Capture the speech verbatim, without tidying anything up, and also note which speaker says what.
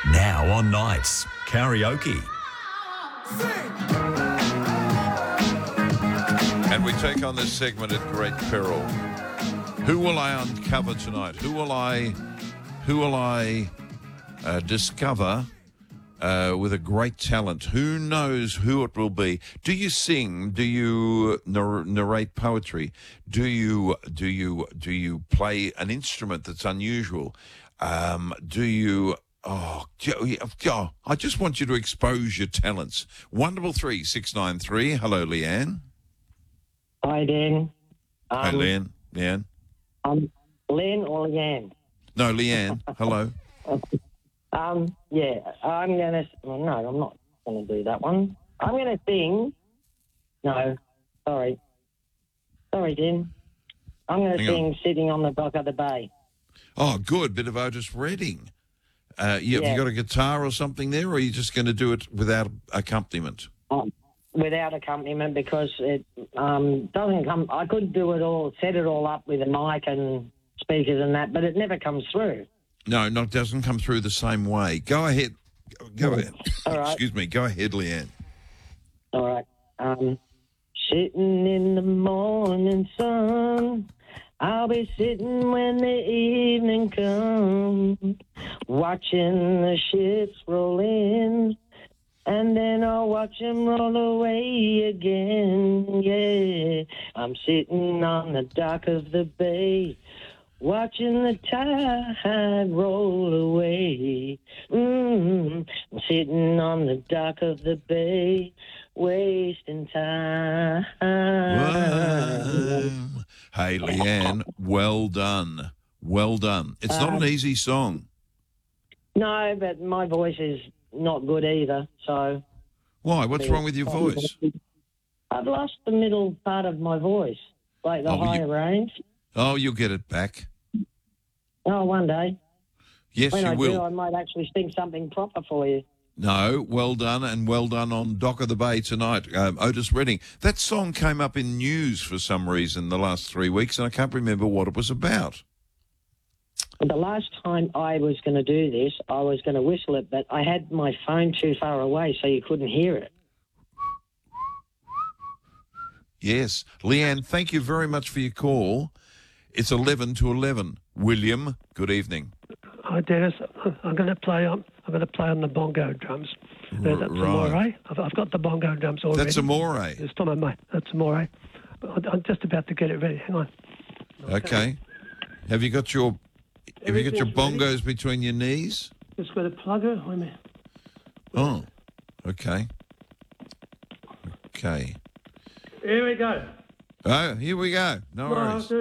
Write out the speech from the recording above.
Speaker 1: Now on Nights, karaoke.
Speaker 2: And we take on this segment at great peril. Who will I uncover tonight? Who will I, who will I uh, discover uh, with a great talent? Who knows who it will be? Do you sing? Do you nar- narrate poetry? Do you do you do you play an instrument that's unusual? Um, do you? Oh, oh, I just want you to expose your talents. One double three six nine three. Hello, Leanne.
Speaker 3: Hi, Dan. Um,
Speaker 2: Hi, Leanne. Leanne.
Speaker 3: Um, Len or Leanne?
Speaker 2: No, Leanne. Hello.
Speaker 3: Um, yeah, I'm gonna. Well, no, I'm not gonna do that one. I'm gonna sing. No, sorry, sorry, Dan. I'm gonna
Speaker 2: Hang
Speaker 3: sing
Speaker 2: on.
Speaker 3: "Sitting on the Dock of the Bay."
Speaker 2: Oh, good. Bit of Otis Redding. Uh, you, Have
Speaker 3: Yeah.
Speaker 2: you got a guitar or something there, or are you just going to do it without accompaniment?
Speaker 3: Um, without accompaniment because it um, doesn't come. I could do it all, set it all up with a mic and speakers and that, but it never comes through.
Speaker 2: No, no, it doesn't come through the same way. Go ahead. Go, go ahead.
Speaker 3: All right.
Speaker 2: Excuse me. Go ahead, Leanne.
Speaker 3: All right. Um, sitting in the morning sun, I'll be sitting when the evening comes, watching the ships roll in, and then I'll watch them roll away again. Yeah, I'm sitting on the dock of the bay, watching the tide roll away. Mm, I'm sitting on the dock of the bay, wasting time.
Speaker 2: Whoa. Hey, Leanne, well done. Well done. It's not an
Speaker 3: Um,
Speaker 2: easy song.
Speaker 3: No, but my voice is not good either, so...
Speaker 2: Why? What's wrong with your voice?
Speaker 3: I've lost the middle part of my voice, like the
Speaker 2: Oh, well,
Speaker 3: higher
Speaker 2: you-
Speaker 3: range.
Speaker 2: Oh, you'll get it back.
Speaker 3: Oh, one day.
Speaker 2: Yes,
Speaker 3: When
Speaker 2: you
Speaker 3: I
Speaker 2: will.
Speaker 3: do, I might actually sing something proper for you.
Speaker 2: No, well done, and well done on Dock of the Bay tonight. Um, Otis Redding. That song came up in news for some reason the last three weeks, and I can't remember what it was about.
Speaker 3: The last time I was going to do this, I was going to whistle it, but I had my phone too far away, so you couldn't hear it.
Speaker 2: Yes. Leanne, thank you very much for your call. It's eleven to eleven. William, good evening.
Speaker 4: Hi, Dennis. I'm going to play on. I'm going to play on the bongo drums. Uh,
Speaker 2: R-
Speaker 4: that's
Speaker 2: right.
Speaker 4: Amore. I've, I've got the bongo drums already.
Speaker 2: That's Amore.
Speaker 4: It's Tom and mate. That's Amore. But I'm just about to get it ready. Hang on.
Speaker 2: Okay. Have you got your Have you got your
Speaker 4: Everything's ready.
Speaker 2: bongos between your knees?
Speaker 4: Just got a plugger. Wait a minute.
Speaker 2: Oh, okay. Okay.
Speaker 4: Here we go.
Speaker 2: Oh, here we go. No
Speaker 4: One,
Speaker 2: worries.
Speaker 4: two,